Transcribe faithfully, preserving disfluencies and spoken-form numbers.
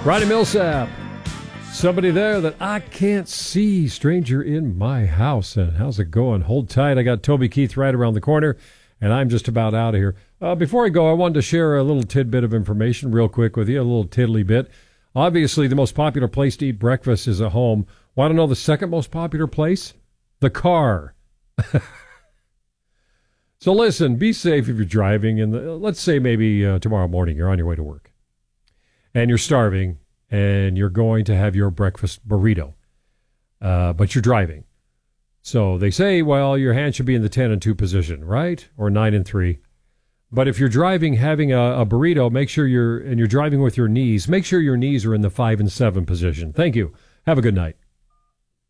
Rodney Millsap. Somebody there that I can't see. Stranger in my house. And how's it going? Hold tight. I got Toby Keith right around the corner, and I'm just about out of here. Uh, before I go, I wanted to share a little tidbit of information real quick with you, a little tiddly bit. Obviously, the most popular place to eat breakfast is at home. Want to know the second most popular place? The car. So listen, be safe if you're driving. And let's say maybe uh, tomorrow morning you're on your way to work, and you're starving, and you're going to have your breakfast burrito, uh, but you're driving. So they say, well, your hand should be in the ten and two position, right? Or nine and three. But if you're driving, having a, a burrito, make sure you're, and you're driving with your knees, make sure your knees are in the five and seven position. Thank you. Have a good night.